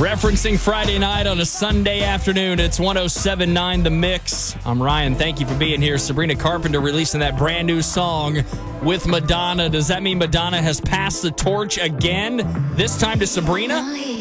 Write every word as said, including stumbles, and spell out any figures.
Referencing Friday night on a Sunday afternoon, it's one oh seven point nine The Mix. I'm Ryan. Thank you for being here. Sabrina Carpenter releasing that brand new song with Madonna. Does that mean Madonna has passed the torch again? This time to Sabrina?